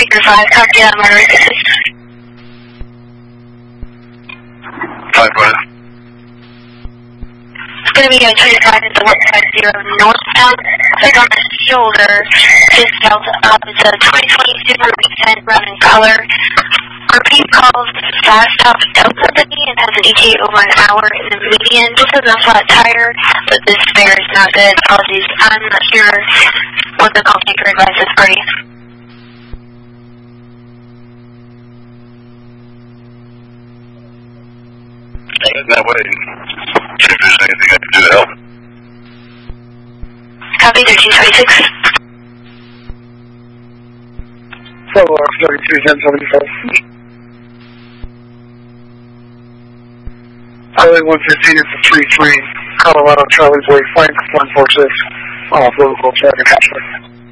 Baker 5, copy that, my right. 5, go ahead. It's going to be a 25 into 150 northbound. Click on the shoulder, just south up. It's a 2020 Subaru Ascent, brown in color. Repeat calls fast top Delta City and has an ETA over an hour in the median. This is a flat tire, but this spare is not good. Apologies. I'm not sure what the call taker advices for you. That way, see if there's anything I can do to help. Copy 1326. Follow off 331075. Highway 115 is a 33, Colorado Charlie Boy Frank 146, local traffic hatchback.